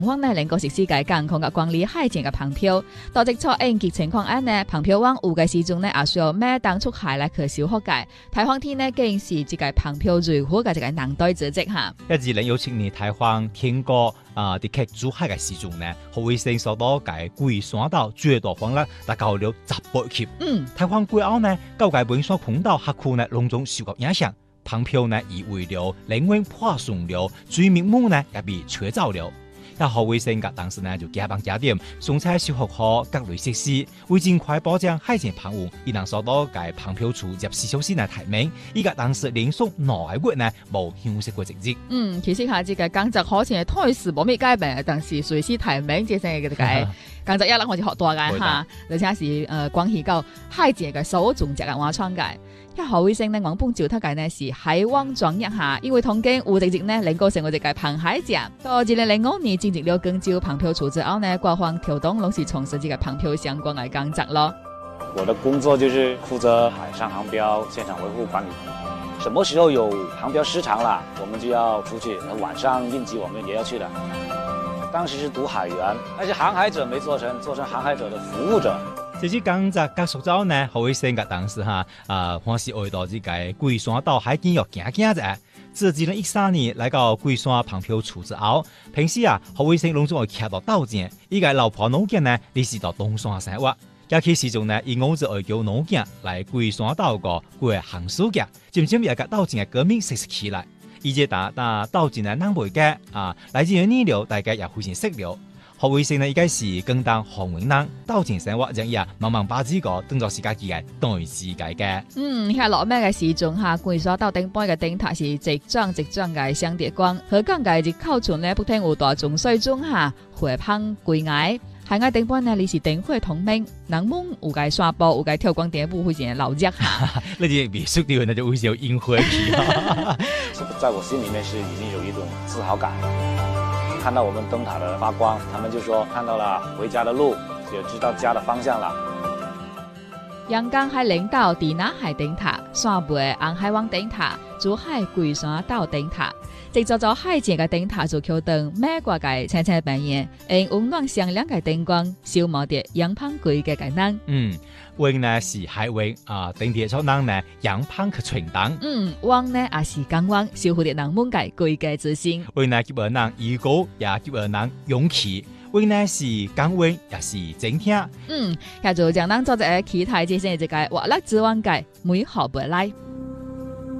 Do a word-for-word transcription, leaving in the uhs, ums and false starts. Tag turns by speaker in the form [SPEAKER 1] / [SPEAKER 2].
[SPEAKER 1] 唔方呢能夠實施嘅監控嘅管理海前嘅棚票，到即錯應急情況下呢，棚票往有嘅時鐘呢，也需要咩當出海來去修復嘅。台風天呢，竟是這個棚票最好嘅一個能對組織嚇。
[SPEAKER 2] 一二零一七年台風天過啊，啲客珠海嘅時鐘呢，何衛星所到嘅龜山島最大風力達到了十八級。
[SPEAKER 1] 嗯，
[SPEAKER 2] 台風過後呢，高界本山空島客區呢，隆重受到影響，棚票呢已為了靈運破損了，水面母呢也被吹走了。那何衛星嘅當時呢就加班加點，送差修復好各類設施，為盡快保障海前棚戶，伊能受到嘅棚票處入四小時呢提名，依家當時連續內月呢冇休息過職責。
[SPEAKER 1] 嗯，其實下次嘅工作好似係胎時冇咩改變，但是隨時提名即係嘅個工作一粒我就學大嘅嚇，而且是誒關係到海前嘅所有種植嘅挖創嘅。一何衛星呢，往本照他嘅呢是海灣轉一下，因為統計有直接呢能夠成為一個棚海者。到二零零五年進入了更照棚票處之後呢，國防調動攏是從事這個棚票相關嘅工作咯。
[SPEAKER 3] 我的工作就是負責海上航標現場維護管理。什麼時候有航標失常了，我們就要出去。晚上應急我們也要去的。當時是讀海員，但是航海者沒做成，做成航海者的服務者。
[SPEAKER 2] 這支工作結束之後呢，何衛星嘅當時哈啊，歡喜愛到這個龜山島海景要行行者。自二零一三年來到龜山棚票處之後，平時啊何衛星攏總會徛到島前，依個老婆農耕呢，你是到東山生活。假期時鐘呢，伊我就會叫農耕來龜山島個過寒暑假，漸漸也個島前嘅革命實施起來。而且打打島前嘅南北嘅啊，來自於二流，大家也非常識了。何衛星呢，應該是更當航運人島前生活，這樣慢慢把這個當作是家己嘅代世界嘅。
[SPEAKER 1] 嗯，喺落咩嘅時鐘下，龜山島頂端嘅燈塔是直裝直裝嘅雙碟光，河港嘅入口處呢，不停有大眾水中下回烹龜崖。海外頂端呢，你是燈火通明，人們有個刷步，有個跳光碟舞，非常流熱下。
[SPEAKER 2] 你啲別墅地方那就會有煙火氣。
[SPEAKER 3] 在我心裡面是已經有一種自豪感。看到我們燈塔的發光，他們就說看到了回家的路，也知道家的方向了。
[SPEAKER 1] 陽江海領導地南海燈塔、沙貝紅海灣燈塔、珠海龜山島燈塔，直做做海前嘅燈塔就靠燈美國嘅青青白煙，用溫暖閃亮嘅燈光，消磨掉陽澎龜嘅機能。
[SPEAKER 2] 嗯，溫呢是海溫啊，燈鐵出能呢陽澎嘅傳燈。
[SPEAKER 1] 嗯，汪呢也是港灣，守護啲人們嘅龜嘅自信。
[SPEAKER 2] 溫呢給人人依高，也給人人勇氣。溫呢是港溫，也是整聽。
[SPEAKER 1] 嗯，也就將咱做一個期待，這些一個活力之王嘅美好未來。